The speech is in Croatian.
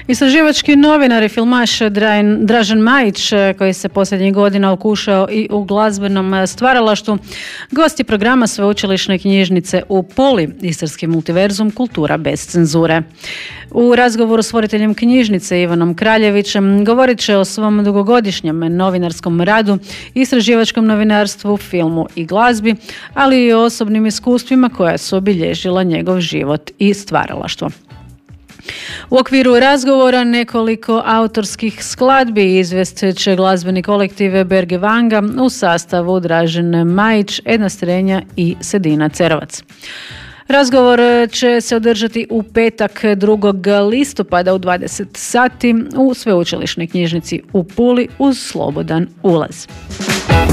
Istraživački novinar i filmaš Dražen Majić, koji se posljednjih godina okušao i u glazbenom stvaralaštvu, gost je programa Sveučilišne knjižnice u Puli, Istarski multiverzum kultura bez cenzure. U razgovoru s voditeljem knjižnice Ivanom Kraljevićem govorit će o svom dugogodišnjem novinarskom radu, istraživačkom novinarstvu, filmu i glazbi, ali i o osobnim iskustvima koja su obilježila njegov život i stvaralaštvo. U okviru razgovora nekoliko autorskih skladbi izvest će glazbeni kolektiv Berge Vanga u sastavu Dražen Majić, Edna Strenja i Sedina Cerovac. Razgovor će se održati u petak 2. listopada u 20 sati u Sveučilišnoj knjižnici u Puli uz slobodan ulaz.